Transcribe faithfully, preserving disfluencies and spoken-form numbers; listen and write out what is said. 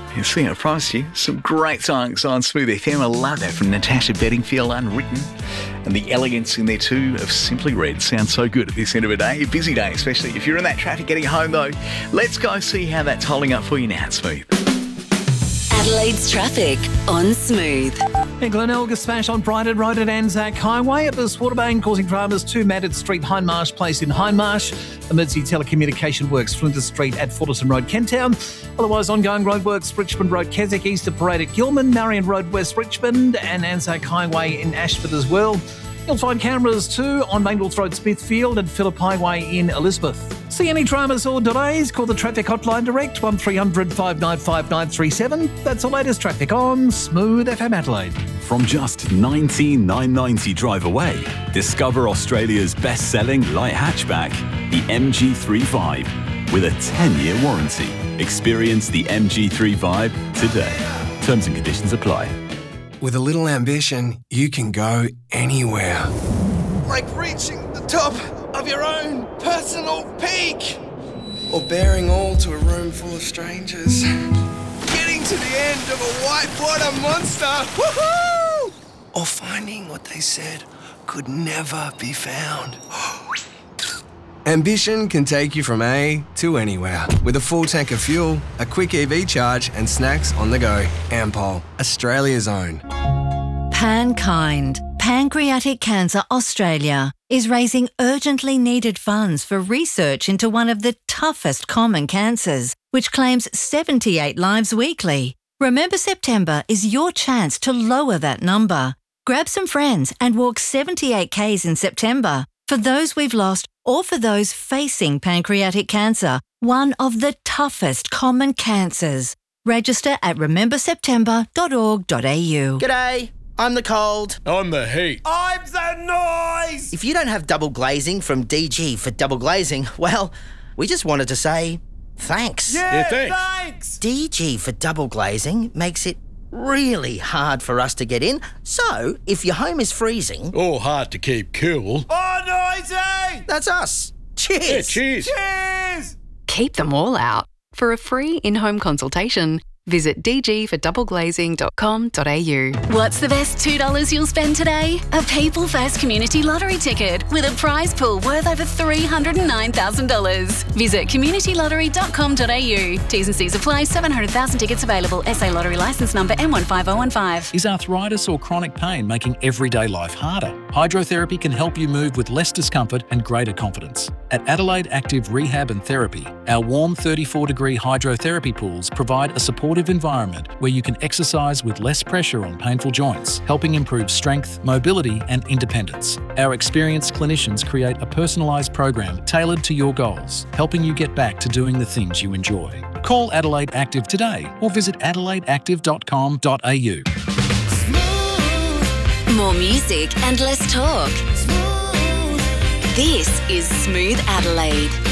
You see, I promised you some great songs on Smooth F M. I love that from Natasha Bedingfield, Unwritten. And the elegance in there too of Simply Red sounds so good at this end of a day. A busy day, especially if you're in that traffic getting home though. Let's go see how that's holding up for you now, Smooth. Adelaide's traffic on Smooth. In Glenelg, a smash on Brighton Road at Anzac Highway at the Waterbank causing dramas to Maddard Street, Hindmarsh Place in Hindmarsh. Emergency telecommunication works, Flinders Street at Fullerton Road, Kenttown. Otherwise, ongoing roadworks, Richmond Road, Keswick, East of Parade at Gilman, Marion Road, West Richmond, and Anzac Highway in Ashford as well. You'll find cameras too on Mangles Road, Smithfield, and Phillip Highway in Elizabeth. See any dramas or delays? Call the traffic hotline direct, one three hundred five nine five nine three seven. That's the latest traffic on Smooth F M Adelaide. From just nineteen thousand nine hundred ninety drive away, discover Australia's best-selling light hatchback, the M G three five, with a ten-year warranty. Experience the M G three five today. Terms and conditions apply. With a little ambition, you can go anywhere. Like reaching the top of your own personal peak. Or bearing all to a room full of strangers. Getting to the end of a whitewater monster. Woohoo! Or finding what they said could never be found. Ambition can take you from A to anywhere. With a full tank of fuel, a quick E V charge and snacks on the go. Ampol, Australia's own. PanKind, Pancreatic Cancer Australia, is raising urgently needed funds for research into one of the toughest common cancers, which claims seventy-eight lives weekly. Remember September is your chance to lower that number. Grab some friends and walk seventy-eight kays in September. For those we've lost or for those facing pancreatic cancer, one of the toughest common cancers. Register at remember september dot org dot a u. G'day, I'm the cold. I'm the heat. I'm the noise! If you don't have double glazing from D G for double glazing, well, we just wanted to say thanks. Yeah, Yeah, thanks. thanks! D G for double glazing makes it really hard for us to get in. So, if your home is freezing... Or hard to keep cool. Oh, noisy! That's us. Yeah, Cheers. cheers. Cheers! Keep them all out. For a free in-home consultation, visit d g for double glazing dot com dot a u. What's the best two dollars you'll spend today? A People First Community Lottery ticket with a prize pool worth over three hundred nine thousand dollars. Visit community lottery dot com dot a u. T's and C's apply. seven hundred thousand tickets available. S A Lottery licence number M one five zero one five. Is arthritis or chronic pain making everyday life harder? Hydrotherapy can help you move with less discomfort and greater confidence. At Adelaide Active Rehab and Therapy, our warm thirty-four degree hydrotherapy pools provide a supportive environment where you can exercise with less pressure on painful joints, helping improve strength, mobility and independence. Our experienced clinicians create a personalised program tailored to your goals, helping you get back to doing the things you enjoy. Call Adelaide Active today or visit adelaide active dot com dot a u. More music and less talk. This is Smooth Adelaide.